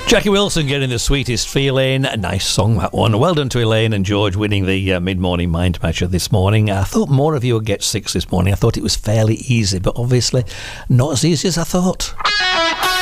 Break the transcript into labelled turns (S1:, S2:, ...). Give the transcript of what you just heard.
S1: Jackie Wilson getting the sweetest feeling. A nice song, that one. Well done to Elaine and George winning the mid-morning mind matcher this morning. I thought more of you would get 6 this morning. I thought it was fairly easy, but obviously not as easy as I thought.